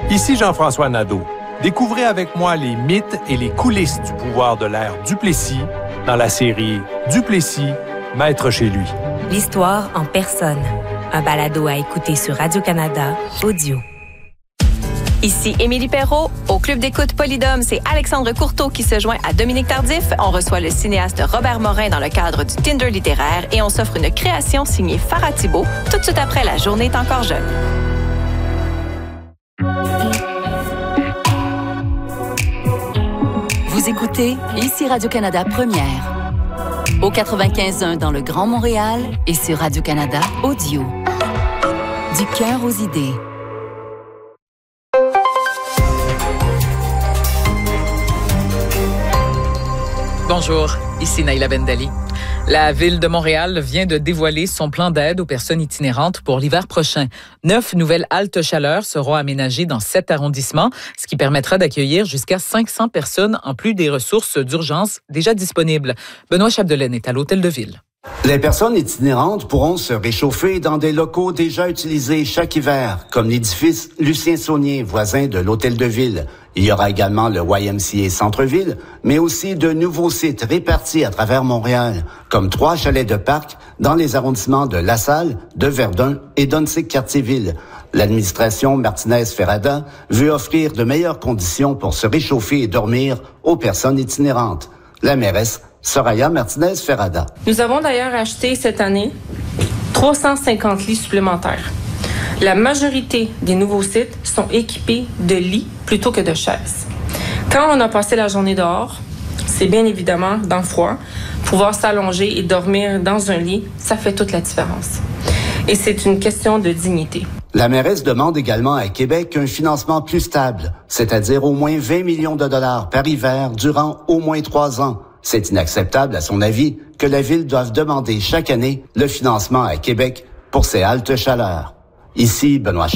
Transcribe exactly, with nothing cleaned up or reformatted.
Ici Jean-François Nadeau. Découvrez avec moi les mythes et les coulisses du pouvoir de l'ère Duplessis dans la série Duplessis, maître chez lui. L'histoire en personne. Un balado à écouter sur Radio-Canada Audio. Ici Émilie Perrault. Au Club d'écoute Polydome, c'est Alexandre Courteau qui se joint à Dominique Tardif. On reçoit le cinéaste Robert Morin dans le cadre du Tinder littéraire et on s'offre une création signée Farah Thibault tout de suite après La journée est encore jeune. Vous écoutez ici Radio-Canada Première. Au quatre-vingt-quinze un dans le Grand Montréal et sur Radio-Canada Audio. Du cœur aux idées. Bonjour, ici Naïla Bendali. La Ville de Montréal vient de dévoiler son plan d'aide aux personnes itinérantes pour l'hiver prochain. Neuf nouvelles haltes chaleur seront aménagées dans sept arrondissements, ce qui permettra d'accueillir jusqu'à cinq cents personnes en plus des ressources d'urgence déjà disponibles. Benoît Chapdelaine est à l'Hôtel de Ville. Les personnes itinérantes pourront se réchauffer dans des locaux déjà utilisés chaque hiver, comme l'édifice Lucien Saunier, voisin de l'Hôtel de Ville. Il y aura également le Y M C A Centre-Ville, mais aussi de nouveaux sites répartis à travers Montréal, comme trois chalets de parc dans les arrondissements de La Salle, de Verdun et d'Onsic-Cartierville. L'administration Martinez-Ferrada veut offrir de meilleures conditions pour se réchauffer et dormir aux personnes itinérantes. La mairesse Soraya Martinez-Ferrada. Nous avons d'ailleurs acheté cette année trois cent cinquante lits supplémentaires. La majorité des nouveaux sites sont équipés de lits plutôt que de chaises. Quand on a passé la journée dehors, c'est bien évidemment dans le froid. Pouvoir s'allonger et dormir dans un lit, ça fait toute la différence. Et c'est une question de dignité. La mairesse demande également à Québec un financement plus stable, c'est-à-dire au moins vingt millions de dollars par hiver durant au moins trois ans. C'est inacceptable, à son avis, que la Ville doive demander chaque année le financement à Québec pour ses haltes chaleur. Ici, Benoît Chapdelaine.